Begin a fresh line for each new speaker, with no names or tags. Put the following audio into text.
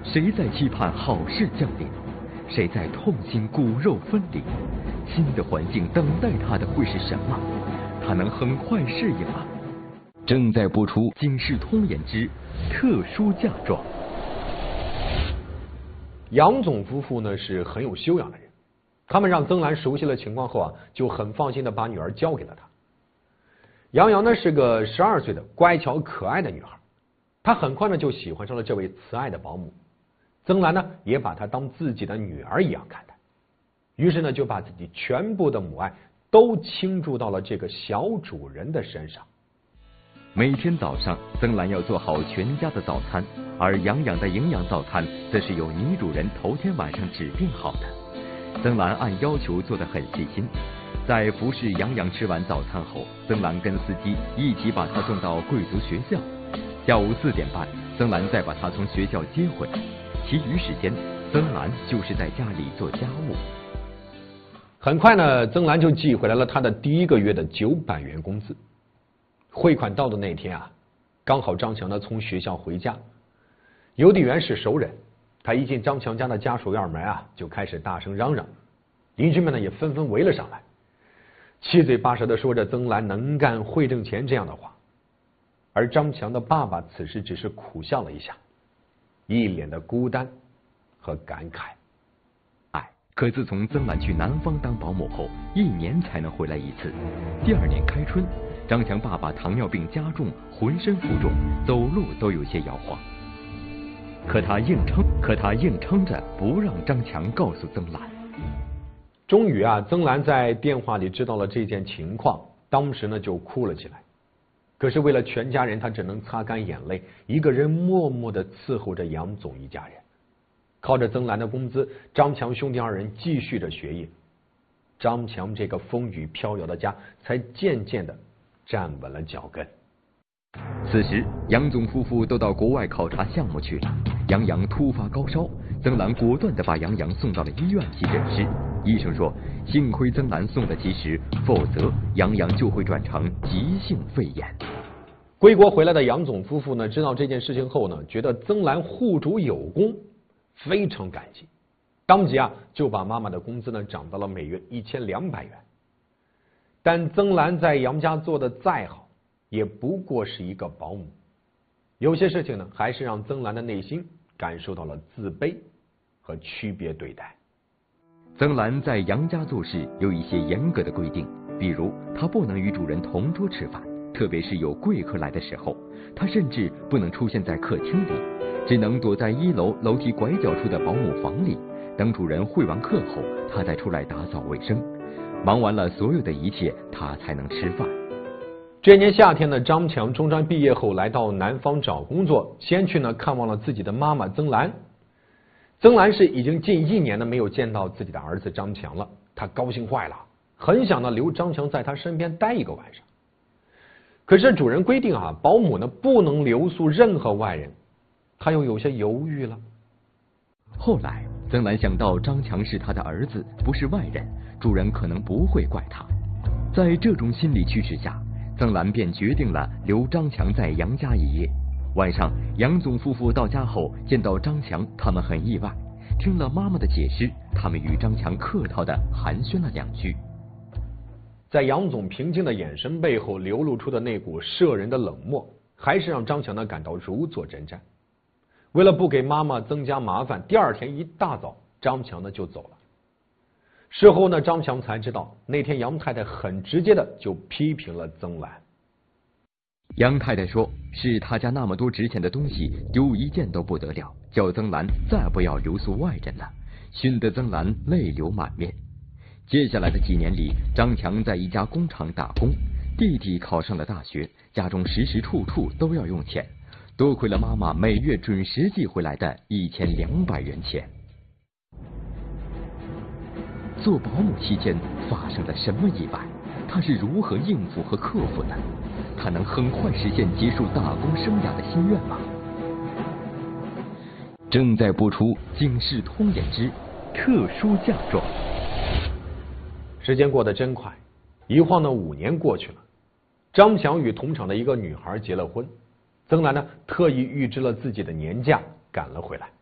谁在期盼好事降临？谁在痛心骨肉分离？新的环境等待他的会是什么？他能很快适应吗？正在播出《警世通言之特殊嫁妆》。
杨总夫妇呢是很有修养的人，他们让曾兰熟悉了情况后啊，就很放心的把女儿交给了他。杨洋呢是个12岁的乖巧可爱的女孩，她很快呢就喜欢上了这位慈爱的保姆。曾兰呢也把她当自己的女儿一样看待，于是呢就把自己全部的母爱都倾注到了这个小主人的身上。
每天早上，曾兰要做好全家的早餐，而杨洋的营养早餐则是由女主人头天晚上指定好的。曾兰按要求做得很细心，在服侍杨洋吃完早餐后，曾兰跟司机一起把他送到贵族学校。下午4点半，曾兰再把他从学校接回来，其余时间，曾兰就是在家里做家务。
很快呢，曾兰就寄回来了她的第1个月的900元工资。汇款到的那天啊，刚好张强呢从学校回家，邮递员是熟人，他一进张强家的家属院门啊，就开始大声嚷嚷，邻居们呢也纷纷围了上来，七嘴八舌的说着曾兰能干会挣钱这样的话。而张强的爸爸此时只是苦笑了一下，一脸的孤单和感慨。
可自从曾兰去南方当保姆后，1年才能回来一次。第2年开春，张强爸爸糖尿病加重，浑身浮肿，走路都有些摇晃。可他硬撑着不让张强告诉曾兰。
终于啊，曾兰在电话里知道了这件情况，当时呢就哭了起来。可是为了全家人，他只能擦干眼泪，一个人默默地伺候着杨总一家人。靠着曾兰的工资，张强兄弟2人继续着学业。张强这个风雨飘摇的家才渐渐的站稳了脚跟。
此时，杨总夫妇都到国外考察项目去了。杨洋突发高烧，曾兰果断地把杨洋送到了医院急诊室。医生说，幸亏曾兰送得及时，否则杨洋就会转成急性肺炎。
归国回来的杨总夫妇呢，知道这件事情后呢，觉得曾兰护主有功，非常感激，当即啊就把妈妈的工资呢涨到了每月1200元。但曾兰在杨家做的再好，也不过是一个保姆。有些事情呢，还是让曾兰的内心感受到了自卑和区别对待。
曾兰在杨家做事有一些严格的规定，比如她不能与主人同桌吃饭，特别是有贵客来的时候，她甚至不能出现在客厅里，只能躲在1楼楼梯拐角处的保姆房里，等主人会完课后，她再出来打扫卫生。忙完了所有的一切，她才能吃饭。
这年夏天呢，张强中专毕业后来到南方找工作，先去呢看望了自己的妈妈曾兰。曾兰是已经近1年呢没有见到自己的儿子张强了，他高兴坏了，很想呢留张强在他身边待1个晚上。可是主人规定啊，保姆呢不能留宿任何外人，他又有些犹豫了。
后来曾兰想到张强是他的儿子，不是外人，主人可能不会怪他。在这种心理驱使下，曾兰便决定了留张强在杨家一夜。晚上，杨总夫妇到家后见到张强，他们很意外。听了妈妈的解释，他们与张强客套地寒暄了2句。
在杨总平静的眼神背后流露出的那股摄人的冷漠，还是让张强呢感到如坐针毡。为了不给妈妈增加麻烦，第2天一大早，张强呢就走了。事后呢，张强才知道，那天杨太太很直接的就批评了曾兰。
杨太太说，是他家那么多值钱的东西，丢1件都不得了，叫曾兰再不要留宿外人了，熏得曾兰泪流满面。接下来的几年里，张强在一家工厂打工，弟弟考上了大学，家中时时处处都要用钱，多亏了妈妈每月准时寄回来的1200元钱。做保姆期间发生了什么意外？他是如何应付和克服的？他能很快实现结束打工生涯的心愿吗？正在播出《警世通言之特殊嫁妆》。
时间过得真快，一晃呢5年过去了。张强与同厂的一个女孩结了婚，曾兰呢特意预支了自己的年假赶了回来。